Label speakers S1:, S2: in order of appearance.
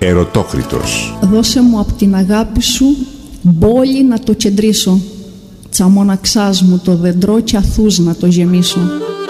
S1: Ερωτόκριτος.
S2: Δώσε μου απ' την αγάπη σου μπόλι να το κεντρήσω, τσα μοναξάς μου το δεντρό κι αθούς να το γεμίσω.